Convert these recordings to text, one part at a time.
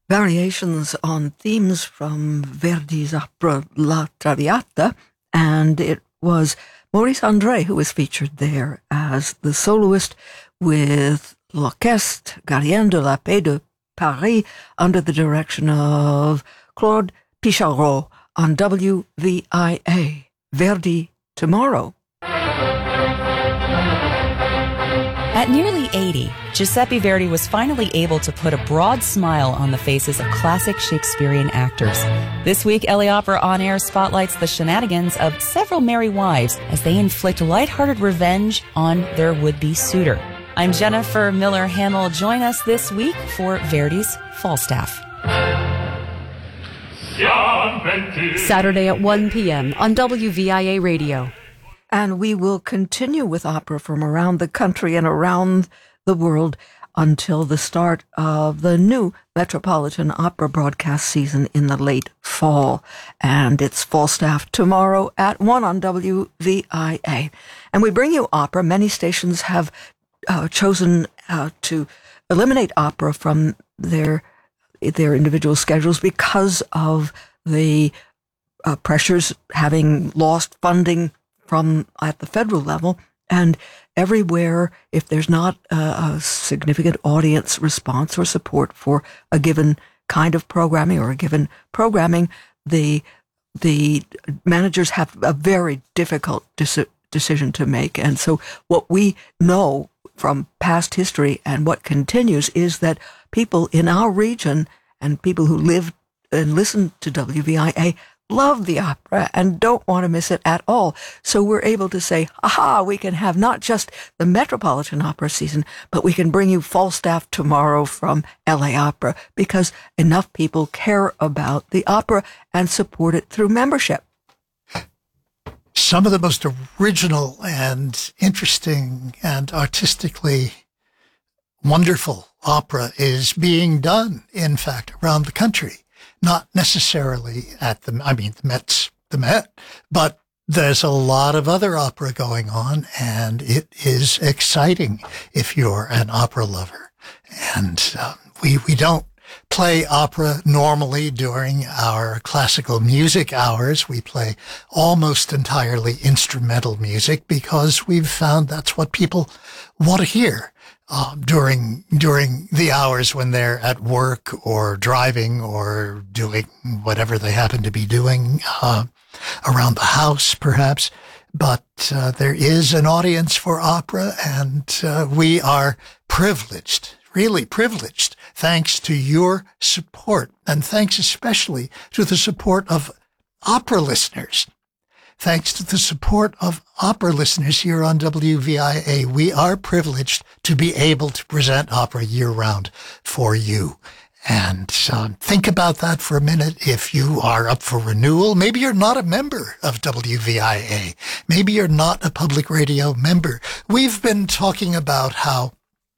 variations on themes from Verdi's opera La Traviata, and it was Maurice André who was featured there as the soloist with l'Orchestre Gardien de la Paix de Paris under the direction of Claude Picharaud on WVIA. Verdi Tomorrow. At nearly 80, Giuseppe Verdi was finally able to put a broad smile on the faces of classic Shakespearean actors. This week, LA Opera On Air spotlights the shenanigans of several merry wives as they inflict lighthearted revenge on their would-be suitor. I'm Jennifer Miller-Hamill. Join us this week for Verdi's Falstaff. Saturday at 1 p.m. on WVIA Radio. And we will continue with opera from around the country and around the world until the start of the new Metropolitan Opera broadcast season in the late fall. And it's Falstaff tomorrow at 1 on WVIA. And we bring you opera. Many stations have chosen to eliminate opera from their individual schedules because of the pressures, having lost funding from at the federal level. And everywhere, if there's not a significant audience response or support for a given kind of programming or a given programming, the managers have a very difficult decision to make. And so what we know from past history and what continues is that people in our region and people who live and listen to WVIA love the opera and don't want to miss it at all. So we're able to say, aha, we can have not just the Metropolitan Opera season, but we can bring you Falstaff tomorrow from LA Opera because enough people care about the opera and support it through membership. Some of the most original and interesting and artistically wonderful opera is being done, in fact, around the country. Not necessarily at the Met's the Met, but there's a lot of other opera going on, and it is exciting if you're an opera lover. And we don't play opera normally during our classical music hours. We play almost entirely instrumental music because we've found that's what people want to hear during the hours when they're at work or driving or doing whatever they happen to be doing around the house, perhaps. But there is an audience for opera, and we are privileged, really privileged, thanks to your support, and thanks especially to the support of opera listeners. Thanks to the support of opera listeners here on WVIA, we are privileged to be able to present opera year-round for you. And think about that for a minute. If you are up for renewal, maybe you're not a member of WVIA. Maybe you're not a public radio member. We've been talking about how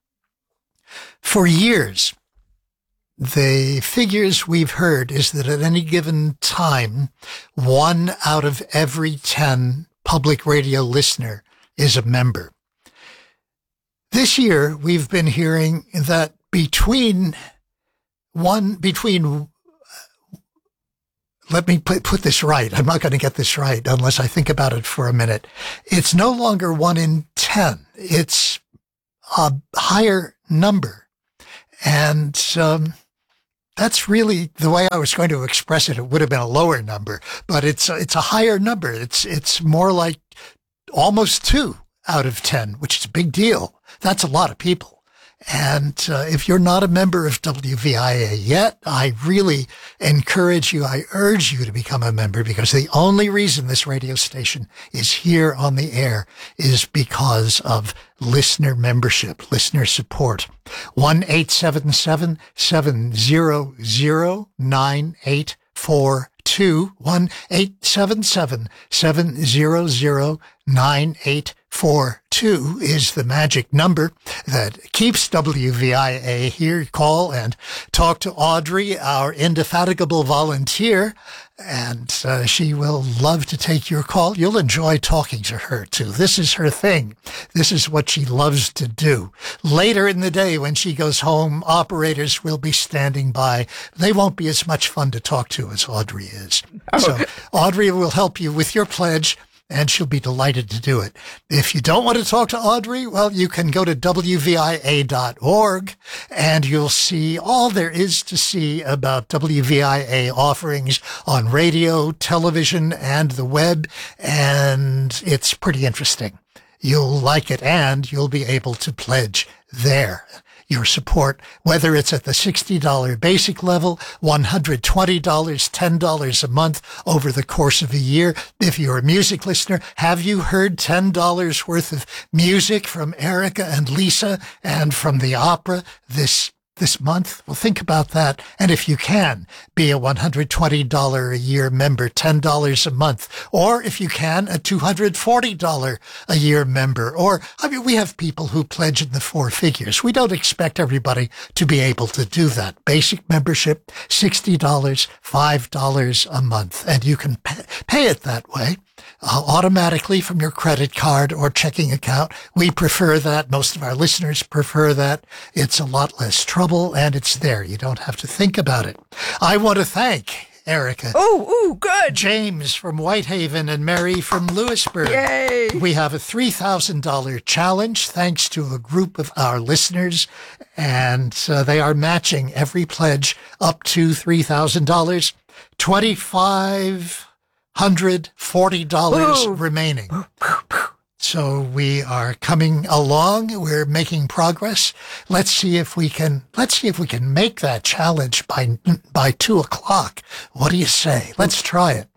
for years, the figures we've heard is that at any given time, 1 out of every 10 public radio listener is a member. This year, we've been hearing that let me put this right. I'm not going to get this right unless I think about it for a minute. It's no longer 1 in 10. It's a higher number. And that's really the way I was going to express it. It would have been a lower number, but it's a higher number. It's more like almost 2 out of 10, which is a big deal. That's a lot of people. And if you're not a member of WVIA yet, I really encourage you, I urge you to become a member, because the only reason this radio station is here on the air is because of listener membership, listener support. 1-877-700-9842. 1-877-700-9842 is the magic number that keeps WVIA here. Call and talk to Audrey, our indefatigable volunteer, And she will love to take your call. You'll enjoy talking to her, too. This is her thing. This is what she loves to do. Later in the day, when she goes home, operators will be standing by. They won't be as much fun to talk to as Audrey is. Oh. So Audrey will help you with your pledge, and she'll be delighted to do it. If you don't want to talk to Audrey, well, you can go to WVIA.org, and you'll see all there is to see about WVIA offerings on radio, television, and the web, and it's pretty interesting. You'll like it, and you'll be able to pledge there your support, whether it's at the $60 basic level, $120, $10 a month over the course of a year. If you're a music listener, have you heard $10 worth of music from Erica and Lisa and from the opera this month? Well, think about that. And if you can, be a $120 a year member, $10 a month. Or if you can, a $240 a year member. Or, we have people who pledge in the four figures. We don't expect everybody to be able to do that. Basic membership, $60, $5 a month. And you can pay it that way. Automatically from your credit card or checking account. We prefer that. Most of our listeners prefer that. It's a lot less trouble, and it's there. You don't have to think about it. I want to thank Erica. Oh, good. James from Whitehaven and Mary from Lewisburg. Yay. We have a $3,000 challenge thanks to a group of our listeners, and they are matching every pledge up to $3,000. $2,540 remaining. So we are coming along. We're making progress. Let's see if we can make that challenge by 2:00. What do you say? Let's try it.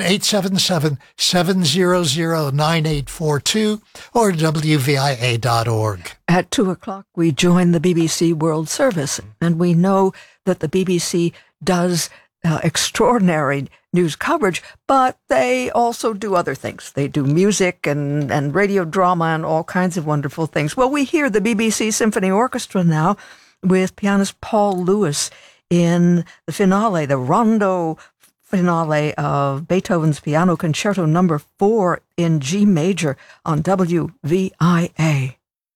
1-877-700-9842 or WVIA.org. At 2:00, we join the BBC World Service, and we know that the BBC does extraordinary news coverage, but they also do other things. They do music and radio drama and all kinds of wonderful things. Well, we hear the BBC Symphony Orchestra now with pianist Paul Lewis in the finale, the rondo finale of Beethoven's Piano Concerto No. 4 in G major on WVIA.